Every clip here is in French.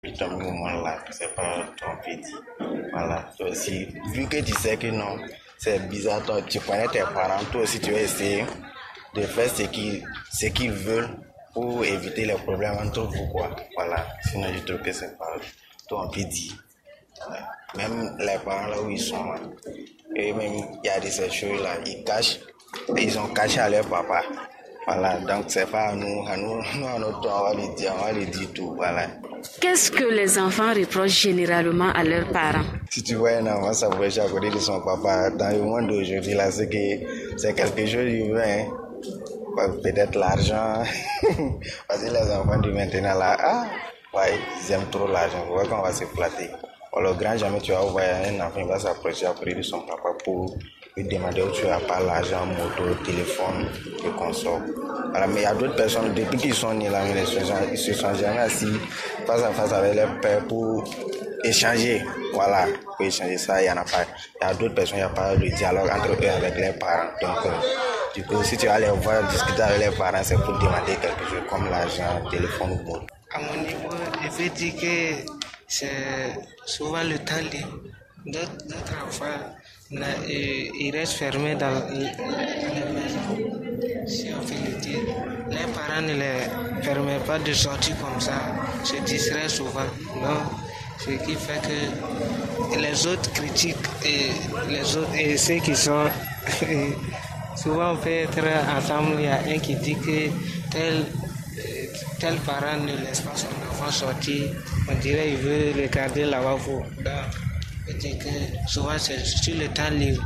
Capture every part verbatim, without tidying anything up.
ton moment-là, c'est pas ton petit. Voilà. Toi aussi, vu que tu sais que non, c'est bizarre, toi, tu connais tes parents, toi aussi tu vas essayer de faire ce qu'ils, ce qu'ils veulent pour éviter les problèmes entre vous, quoi. Voilà. Sinon, je trouve que c'est pas ton petit. Même les parents là où ils sont, là, et même il y a de ces choses-là, ils cachent, ils ont caché à leur papa. Voilà, donc c'est pas à nous, à nous, nous à notre tour, on va lui dire, on va lui dire tout, voilà. Qu'est-ce que les enfants reprochent généralement à leurs parents? Si tu vois un enfant s'approcher à côté de son papa, dans le monde d'aujourd'hui, là, c'est que c'est quelque chose de vrai, hein. Peut-être l'argent, parce que les enfants de maintenant, là, ah, ouais, ils aiment trop l'argent, vous voyez qu'on va se flatter. Alors, grand jamais tu vas voir un enfant, il va s'approcher à côté de son papa pour lui demander où tu as pas l'argent, moto, téléphone, et console. Voilà, mais il y a d'autres personnes, depuis qu'ils sont nés là, ils se sont, ils se sont jamais assis face à face avec leur père pour échanger. Voilà, pour échanger ça, il y en a pas. Il y a d'autres personnes, il n'y a pas de dialogue entre eux avec leurs parents. Donc, euh, du coup, si tu vas les voir discuter avec leurs parents, c'est pour demander quelque chose comme l'argent, téléphone ou moto. À mon niveau, je veux dire que c'est souvent le temps libre. D'autres, d'autres enfants, là, ils restent fermés dans la maison, si on peut le dire. Les parents ne les permettent pas de sortir comme ça, se distraient souvent. Donc, ce qui fait que les autres critiquent et les autres et ceux qui sont souvent on peut être ensemble. Il y a un qui dit que tel tel parent ne laisse pas son enfant sortir, on dirait qu'il veut regarder là-bas. Donc, je dis que souvent c'est sur le temps libre.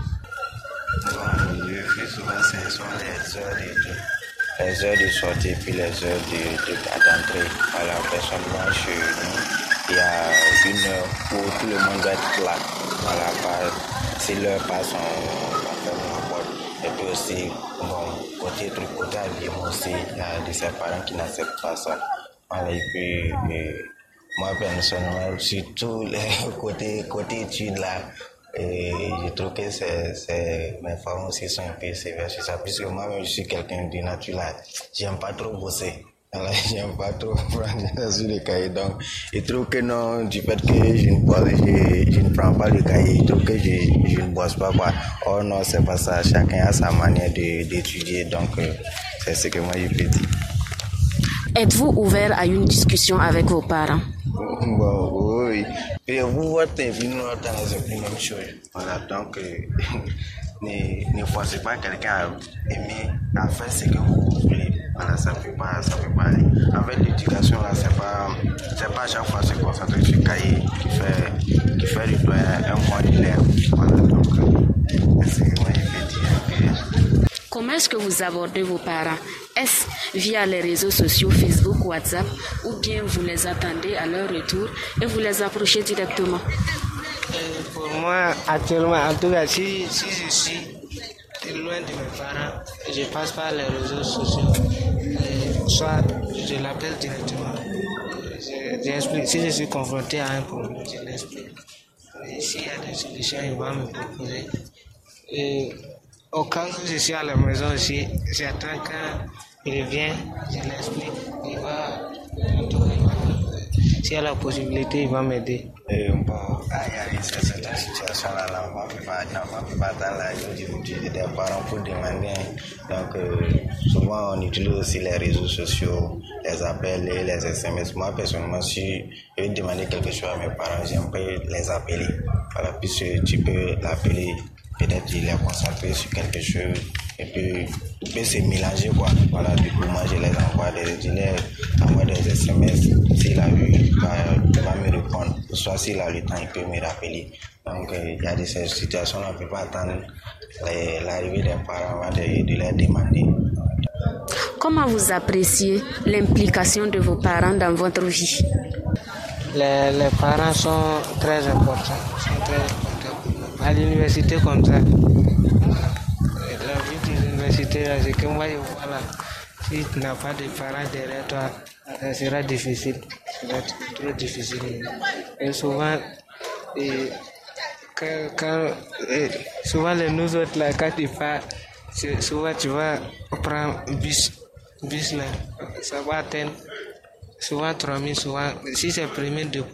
Bon, je fais souvent ce sont les heures de, les heures de sortie puis les heures de, de, d'entrée. Voilà, personnellement chez nous, il y a une heure où tout le monde doit être là. Voilà, par, si l'heure passe, on, on ferme la porte. Et puis aussi, bon, côté truc, côté habillement aussi, il y a de ces parents qui n'acceptent pas ça. Voilà, et puis, et moi personnellement, surtout les côtés, côté études là, et je trouve que c'est, c'est, mes parents aussi sont un peu sévères sur ça, puisque moi-même je suis quelqu'un de nature là, j'aime pas trop bosser. Alors, j'aime pas trop prendre sur les cahiers, donc je trouve que non, du fait que je ne, bosse, je, je ne prends pas le cahier, je trouve que je, je ne bosse pas, quoi. Oh non, c'est pas ça, chacun a sa manière de, d'étudier, donc euh, c'est ce que moi je peux dire. Êtes-vous ouvert à une discussion avec vos parents? Bon, oui. Et vous, votre vie, nous, c'est la même chose. Voilà, donc, euh, ne, ne forcez pas quelqu'un à aimer, à faire ce que vous voulez. Voilà, ça ne peut pas, ça peut pas aller. En fait, l'éducation, là, c'est pas, c'est pas à chaque fois se concentrer sur le cahier qui fait, qui fait du toi un bon élève. Voilà, donc, euh, c'est ce que moi, je vais dire. Comment est-ce que vous abordez vos parents? Est-ce via les réseaux sociaux, Facebook, WhatsApp, ou bien vous les attendez à leur retour et vous les approchez directement? Euh, pour moi, actuellement, en tout cas, si, si je suis loin de mes parents, je passe par les réseaux sociaux, euh, soit je l'appelle directement, je, j'explique. Si je suis confronté à un problème, je l'explique. Et s'il y a des solutions, il va me proposer. Et au cas où je suis à la maison aussi, j'attends qu'il revienne, je l'explique, il va, s'il y a la possibilité, il va m'aider. Et bon, il y a cette situation-là, là, on ne peut pas attendre la journée des parents pour demander. Donc, euh, souvent, on utilise aussi les réseaux sociaux, les appels et les S M S. Moi, personnellement, si je veux demander quelque chose à mes parents, j'aimerais les appeler. Voilà, puisque tu peux l'appeler. Peut-être il est concentré sur quelque chose et puis il peut se mélanger, quoi. Voilà, du coup moi je les envoie des, je les envoie des S M S. S'il a vu, il va, il va me répondre. Soit s'il a le temps, il peut me rappeler. Donc euh, il y a de ces situations là, on ne peut pas attendre les, l'arrivée des parents avant de, de leur demander. Comment vous appréciez l'implication de vos parents dans votre vie? Les, les parents sont très importants, sont très importants. À l'université comme ça, la vie de l'université, c'est que moi je vois là, si tu n'as pas de parents derrière toi, ça sera difficile, ça sera trop difficile. Et souvent, et, quand, quand, et, souvent les nous autres là, quand tu pars, souvent tu vas prendre bus, bus là, ça va atteindre souvent trois mille, souvent, si c'est premier dépôt,